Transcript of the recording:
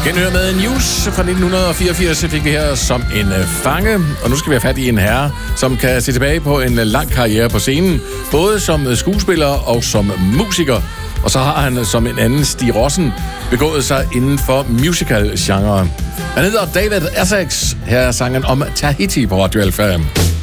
Genhør med News fra 1984 fik vi her som en fange, og nu skal vi have fat i en herre, som kan se tilbage på en lang karriere på scenen, både som skuespiller og som musiker. Og så har han som en anden Stig Rossen begået sig inden for musical-genren. Han hedder David Essex. Her er sangen om Tahiti på Radio 5.